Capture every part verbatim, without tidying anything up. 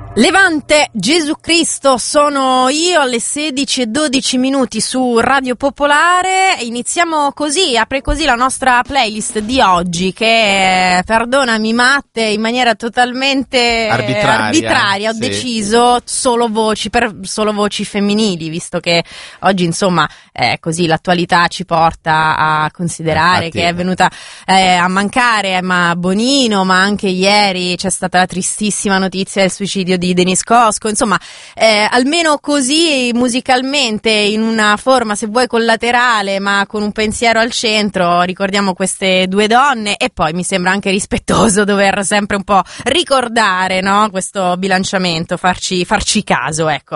Levante, Gesù Cristo, sono io alle sedici e dodici minuti su Radio Popolare. Iniziamo così, apre così la nostra playlist di oggi che, perdonami Matte, in maniera totalmente arbitraria, arbitraria ho sì. deciso solo voci, per solo voci femminili, visto che oggi insomma eh, così l'attualità ci porta a considerare Infatti, che è venuta eh, a mancare Emma Bonino, ma anche ieri c'è stata la tristissima notizia del suicidio di Denise Cosco, insomma eh, almeno così musicalmente in una forma se vuoi collaterale ma con un pensiero al centro ricordiamo queste due donne e poi mi sembra anche rispettoso dover sempre un po' ricordare, no, questo bilanciamento, farci, farci caso, ecco.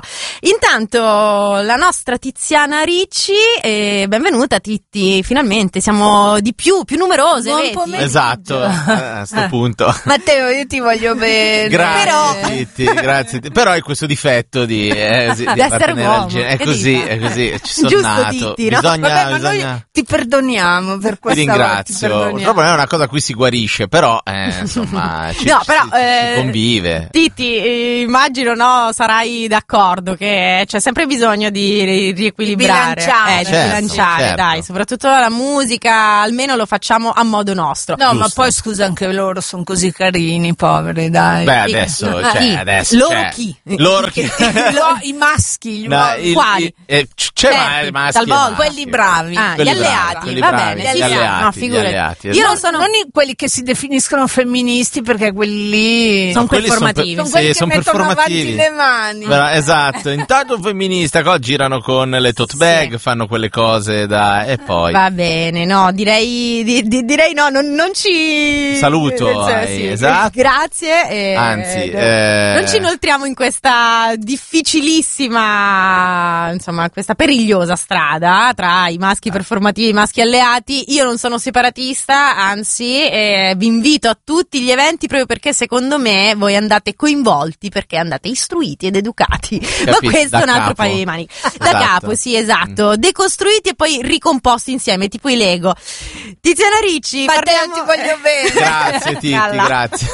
Intanto la nostra Tiziana Ricci, eh, benvenuta Titti, finalmente siamo di più, più numerose. Buon vedi? pomeriggio. Esatto, a sto punto. Matteo, io ti voglio bene. Grazie, Però... Titti, grazie. Però hai questo difetto di, eh, di Di essere appartenere uomo. al genere. È Che così, dica? è così. Ci sono Giusto, nato. Titti, no? Bisogna, Vabbè, ma bisogna... noi ti perdoniamo per Ti questa volta. ringrazio. ti perdoniamo. Purtroppo non è una cosa a cui si guarisce, però eh, insomma ci, No, però, ci- ci eh, convive. Titti, eh, immagino no, sarai d'accordo che c'è sempre bisogno di ri- riequilibrare, Di bilanciare. eh, di Certo, bilanciare, certo. dai, soprattutto la musica, almeno lo facciamo a modo nostro. No, ma Giusto. poi scusa, anche loro sono così carini, poveri, dai. Beh, adesso, Ah, cioè, chi? adesso Loro cioè, chi? Loro chi? Lo- I maschi, gli No, uomini. il- quali? il- eh, c- c'è Certi, ma- maschi e talvolta, maschi. quelli bravi. Ah, Quelli gli bravi, alleati, quelli va bravi, bene, gli sì, sì, alleati, no, gli figurati. alleati, Io esatto. non sono, Non i- quelli che si definiscono femministi, perché quelli lì sono quelli son performativi. sono Sì, quelli che son mettono avanti performativi. le mani. Però, esatto, intanto un femminista qua girano con le tote bag, Sì. fanno quelle cose da e poi Va bene, no, direi di, di- direi no, non, non ci Saluto, eh, hai- sì, esatto. grazie. eh, Anzi, eh, eh, non ci inoltriamo in questa difficilissima, insomma, questa perigliosa strada tra i maschi performativi e i maschi alleati. Io non sono separatista, anzi, eh, vi invito a tutti gli eventi proprio perché secondo me voi andate coinvolti perché andate istruiti ed educati. Ma Capito, questo da è un altro capo. paio di mani. Da Esatto. capo, sì, esatto. Decostruiti e poi ricomposti insieme, tipo i Lego. Tiziana Ricci, Matteo, parliamo... ti voglio bene. Grazie Titti, Calla. grazie.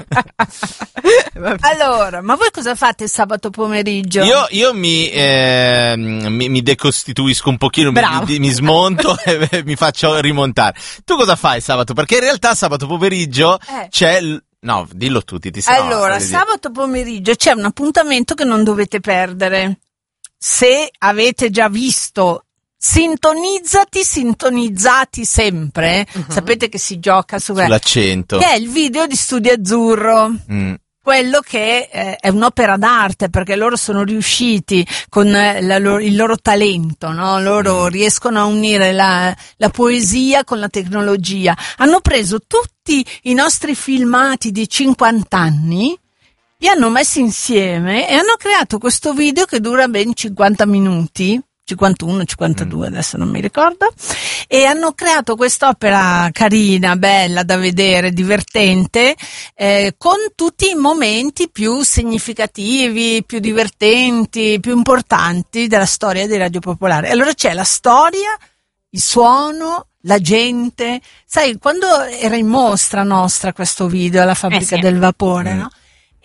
Allora, ma voi cosa fate sabato pomeriggio? Io, io mi, eh, mi, mi decostituisco un pochino, mi, Bravo. mi, mi smonto e mi faccio rimontare. Tu cosa fai sabato? Perché in realtà sabato pomeriggio Eh. c'è... l- No, dillo tu, ti sei. Allora, sabato pomeriggio c'è un appuntamento che non dovete perdere. Se avete già visto, sintonizzati, sintonizzati sempre. Mhm. Sapete che si gioca su Sull'accento. che è il video di Studio Azzurro. Mm. Quello che eh, è un'opera d'arte, perché loro sono riusciti con eh, la loro- il loro talento, no? Loro riescono a unire la, la poesia con la tecnologia. Hanno preso tutti i nostri filmati di cinquanta anni, li hanno messi insieme e hanno creato questo video che dura ben cinquanta minuti. cinquantuno, cinquantadue, adesso non mi ricordo, e hanno creato quest'opera carina, bella da vedere, divertente, eh, con tutti i momenti più significativi, più divertenti, più importanti della storia di Radio Popolare. Allora c'è la storia, il suono, la gente, sai, quando era in mostra nostra questo video alla fabbrica Eh sì. del vapore, Mm. no?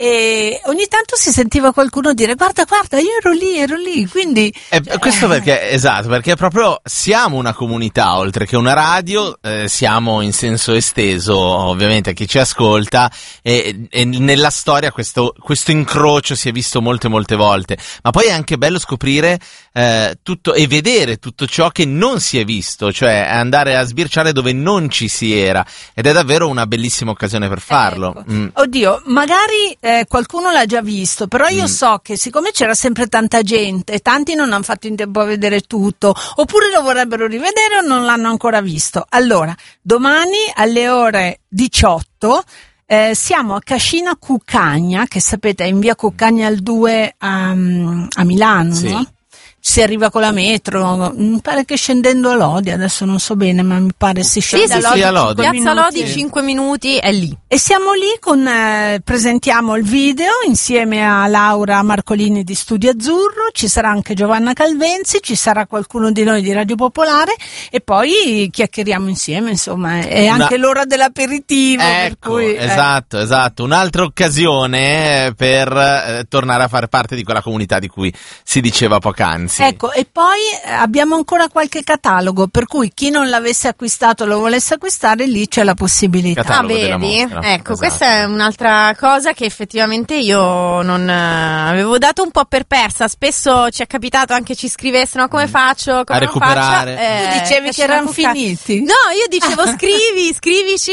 E ogni tanto si sentiva qualcuno dire guarda guarda io ero lì ero lì quindi Eh, questo perché, esatto, perché proprio siamo una comunità, oltre che una radio, eh, siamo in senso esteso, ovviamente, a chi ci ascolta, e, e nella storia questo, questo incrocio si è visto molte molte volte, ma poi è anche bello scoprire eh, tutto e vedere tutto ciò che non si è visto, cioè andare a sbirciare dove non ci si era, ed è davvero una bellissima occasione per farlo. Ecco. Mm. Oddio, magari eh, qualcuno l'ha già visto, però io Mm. so che siccome c'era sempre tanta gente e tanti non hanno fatto in tempo a vedere tutto, oppure lo vorrebbero rivedere o non l'hanno ancora visto. Allora, domani alle ore diciotto eh, siamo a Cascina Cuccagna, che sapete è in via Cuccagna al due a, a Milano, Sì. no? si arriva con la metro, mi pare che scendendo a Lodi, adesso non so bene, ma mi pare si scende sì, a sì, Lodi, sì, a Lodi. cinque Piazza minuti. Lodi, cinque minuti, è lì. E siamo lì con, eh, presentiamo il video insieme a Laura Marcolini di Studio Azzurro, ci sarà anche Giovanna Calvenzi, ci sarà qualcuno di noi di Radio Popolare e poi chiacchieriamo insieme, insomma, è Una- anche l'ora dell'aperitivo. per Ecco, cui, eh. esatto, esatto. Un'altra occasione per eh, tornare a fare parte di quella comunità di cui si diceva poc'anzi. Ecco, e poi eh, abbiamo ancora qualche catalogo, per cui chi non l'avesse acquistato lo volesse acquistare, lì c'è la possibilità. Ah, Catalogo della vedi? mostra. Ecco, Esatto. questa è un'altra cosa che effettivamente io non eh, avevo dato un po' per persa. Spesso ci è capitato anche ci scrivessero: come faccio? Come A non recuperare. faccio? Eh, Tu dicevi che Cascina erano Cuccagna. finiti. No, io dicevo scrivi, scrivici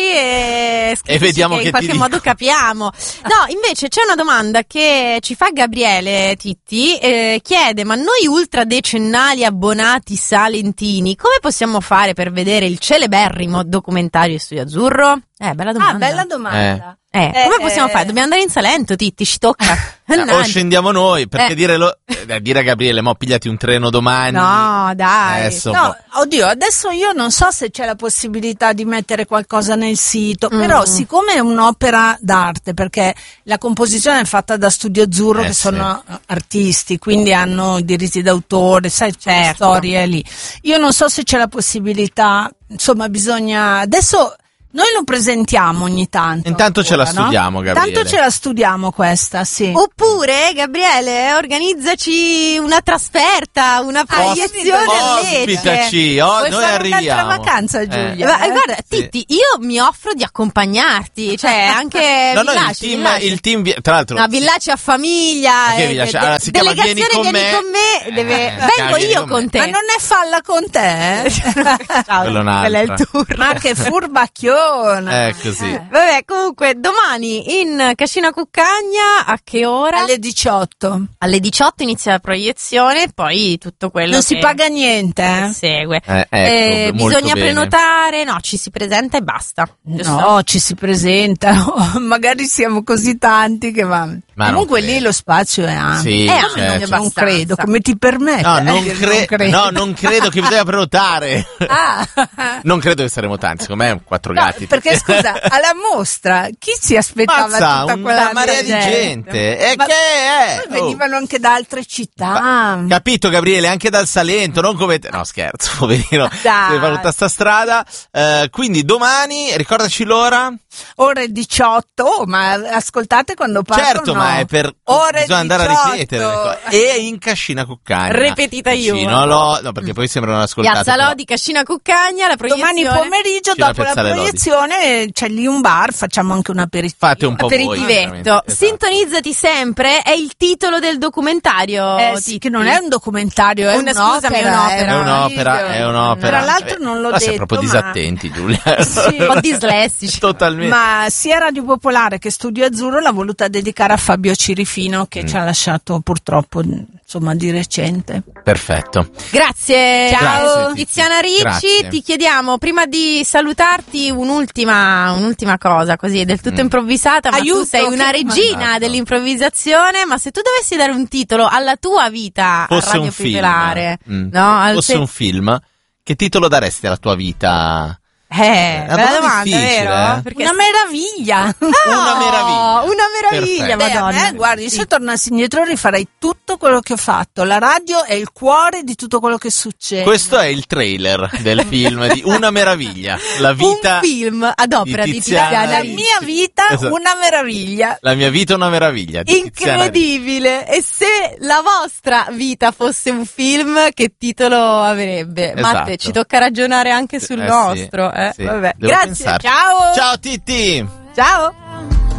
e scrivici E vediamo che che in qualche ti modo dico. capiamo. No, invece c'è una domanda che ci fa Gabriele Titti, eh, chiede: ma noi ultradecennali abbonati salentini come possiamo fare per vedere il celeberrimo documentario Studio Azzurro? Eh, bella domanda. Ah, bella domanda. Eh, Eh, come possiamo eh, fare? Dobbiamo andare in Salento, Titti, ci tocca. O Mannaggia. scendiamo noi, perché Eh. dire, lo, eh, dire a Gabriele, mo pigliati un treno domani. No, dai. Adesso, No, boh. oddio, adesso io non so se c'è la possibilità di mettere qualcosa nel sito, Mm. però siccome è un'opera d'arte, perché la composizione è fatta da Studio Azzurro, Eh, che sì. sono artisti, quindi hanno i diritti d'autore, sai, c'è la Certo. storia lì. Io non so se c'è la possibilità, insomma, bisogna adesso. Noi lo presentiamo ogni tanto. Intanto ce la ancora, no? studiamo, Gabriele. Intanto ce la studiamo questa, sì. Oppure, Gabriele, organizzaci una trasferta, una proiezione all'Ete. Ospitaci, oh, Vuoi noi fare arriviamo. un'altra vacanza, Eh. Giulia? Ma, Eh? guarda, Sì. Titti, io mi offro di accompagnarti, cioè anche No, no, il Villaci, team, Villaci. il team, vi- tra l'altro, No, Villaci a famiglia, Ma che eh, Villaci? de- Allora, si chiama delegazione Vieni con vieni me. con me, deve- Eh, vengo vieni io con con me. te. Ma non è falla con te? eh? Ciao, Quello è un'altra. quello è il tour. Ma che furbacchione! è così. Eh. Vabbè, comunque, domani in Cascina Cuccagna, a che ora? Alle diciotto. Alle diciotto inizia la proiezione, poi tutto quello Non che si paga niente, che eh? segue. Eh, ecco, Eh, molto bisogna bene. prenotare, no, ci si presenta e basta. giusto? No, ci si presenta, no, magari siamo così tanti che va. Ma Comunque non lì credo. lo spazio è ampio. Sì, È certo. ampio, non abbastanza. credo, come ti permette? No, eh, non, dire cre- credo. no, non credo che bisogna prenotare. Ah. Non credo che saremo tanti, secondo me quattro No, gatti. perché scusa, alla mostra chi si aspettava Mazza, tutta una quella marea di gente. E Ma che è? poi Oh. venivano anche da altre città. Capito, Gabriele, anche dal Salento, non come te. No, scherzo, poverino. Dai. Deve fare tutta sta strada. Eh, quindi domani, ricordaci l'ora. Ore diciotto, oh, ma ascoltate quando parlo. Certo, no. ma è per Ore bisogna andare a diciotto. ripetere le cose. E in Cascina Cuccagna. Ripetita io. Vicino Lo- no, perché poi sembrano ascoltate. Piazza però- Lodi, Cascina Cuccagna, la proiezione. Domani pomeriggio, Sì, la dopo la Piazzale Lodi. proiezione, c'è lì un bar, facciamo anche un aperitivo. Fate un po' voi. Aperitivetto. veramente. Esatto. Sintonizzati sempre, è il titolo del documentario. Eh, sì, Titti. che non è un documentario, è Una- un'opera. scusami, è un'opera. È un'opera, è un'opera. Tra l'altro non l'ho Ma sei detto, proprio ma- disattenti, Giulia. Sì. Un po' dislessici. Totalmente. Ma sia Radio Popolare che Studio Azzurro l'ha voluta dedicare a Fabio Cirifino, che Mm. ci ha lasciato purtroppo, insomma, di recente. Perfetto. Grazie, Grazie, Titti. Tiziana Ricci. Grazie. Ti chiediamo prima di salutarti un'ultima, un'ultima cosa, così del tutto Mm. improvvisata. Ma Aiuto, tu sei una che- regina Esatto. dell'improvvisazione. Ma se tu dovessi dare un titolo alla tua vita a Fosse Radio un film. Popolare, Mm. no? Al Fosse se- un film, che titolo daresti alla tua vita? Eh, È bella un po' domanda, difficile, vero? eh? Perché Una meraviglia! Una meraviglia. una meraviglia, Perfetto. Beh, a Madonna. me, guardi, Sì. se tornassi indietro rifarei tutto quello che ho fatto. La radio è il cuore di tutto quello che succede. Questo è il trailer del film di Una meraviglia. La vita. Un film ad opera di Tiziana Tiziana La Ricci. Ricci. mia vita, Esatto. una meraviglia. La mia vita è una meraviglia. di Tiziana Ricci. Incredibile! E se la vostra vita fosse un film, che titolo avrebbe? Esatto. Matte, ci tocca ragionare anche sul Eh, sì, nostro. Eh? sì. Vabbè. Devo Grazie, pensarci. ciao! Ciao Titti! Ciao!